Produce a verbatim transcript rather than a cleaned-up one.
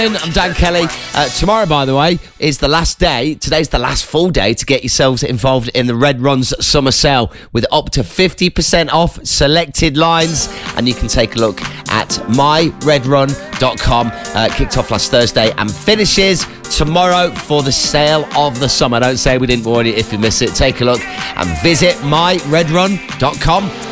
I'm Dan Kelly. Uh, tomorrow, by the way, is the last day. Today's the last full day to get yourselves involved in the Red Run's summer sale with up to fifty percent off selected lines. And you can take a look at my red run dot com. Uh, kicked off last Thursday and finishes tomorrow for the sale of the summer. Don't say we didn't warn you if you miss it. Take a look and visit my red run dot com.